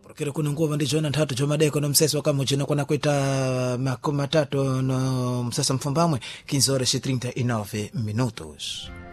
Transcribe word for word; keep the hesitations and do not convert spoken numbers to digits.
Kile kuna nguva ndicho na tatu chomadeko no mseso kama chino kuna kuita makumi matatu no msasa mfumbamwe quinze horas e trinta e nove minutos.